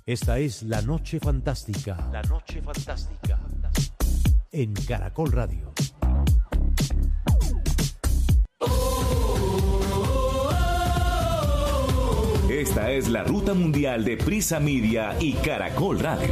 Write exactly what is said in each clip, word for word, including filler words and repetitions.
Esta es La Noche Fantástica. La Noche Fantástica. En Caracol Radio. Esta es la ruta mundial de Prisa Media y Caracol Radio.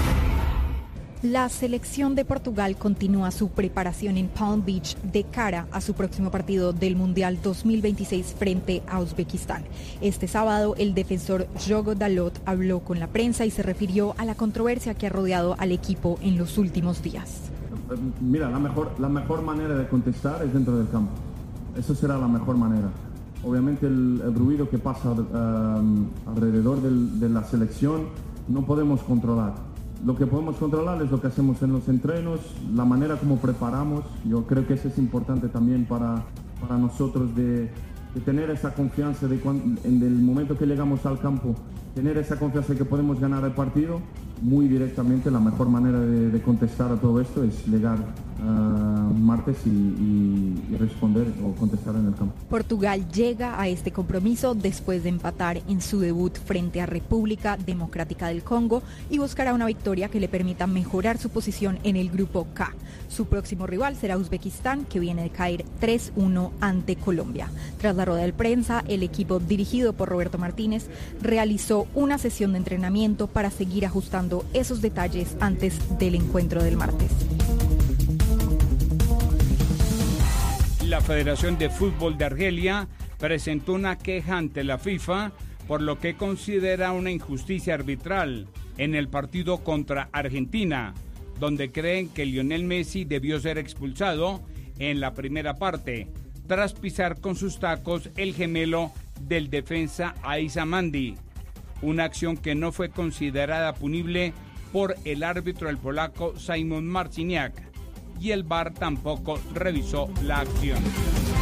La selección de Portugal continúa su preparación en Palm Beach de cara a su próximo partido del Mundial dos mil veintiséis frente a Uzbekistán. Este sábado, el defensor Diogo Dalot habló con la prensa y se refirió a la controversia que ha rodeado al equipo en los últimos días. Mira, la mejor, la mejor manera de contestar es dentro del campo. Eso será la mejor manera. Obviamente el, el ruido que pasa um, alrededor del, de la selección no podemos controlar. Lo que podemos controlar es lo que hacemos en los entrenos, la manera como preparamos. Yo creo que eso es importante también para, para nosotros de, de tener esa confianza de cuando, en el momento que llegamos al campo, tener esa confianza de que podemos ganar el partido. Muy directamente, la mejor manera de, de contestar a todo esto es llegar uh, martes y, y, y responder o contestar en el campo. Portugal llega a este compromiso después de empatar en su debut frente a República Democrática del Congo y buscará una victoria que le permita mejorar su posición en el grupo K. Su próximo rival será Uzbekistán, que viene de caer tres uno ante Colombia. Tras la rueda de prensa, el equipo dirigido por Roberto Martínez realizó una sesión de entrenamiento para seguir ajustando esos detalles antes del encuentro del martes. La Federación de Fútbol de Argelia presentó una queja ante la FIFA por lo que considera una injusticia arbitral en el partido contra Argentina, donde creen que Lionel Messi debió ser expulsado en la primera parte, tras pisar con sus tacos el gemelo del defensa Aissa Mandi. Una acción que no fue considerada punible por el árbitro el polaco Szymon Marciniak, y el V A R tampoco revisó la acción.